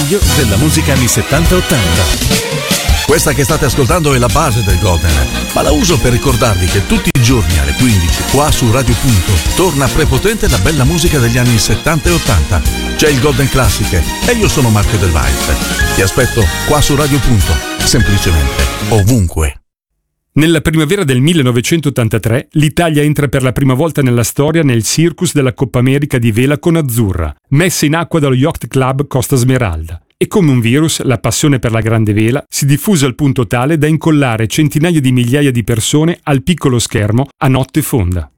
meglio della musica anni 70-80. Questa che state ascoltando è la base del Golden, ma la uso per ricordarvi che tutti i giorni alle 15 qua su Radio Punto torna prepotente la bella musica degli anni 70 e 80. C'è il Golden Classic e io sono Marco Del Valle. Ti aspetto qua su Radio Punto, semplicemente ovunque. Nella primavera del 1983 l'Italia entra per la prima volta nella storia nel circus della Coppa America di vela con Azzurra, messa in acqua dallo Yacht Club Costa Smeralda. E come un virus, la passione per la grande vela si diffuse al punto tale da incollare centinaia di migliaia di persone al piccolo schermo a notte fonda.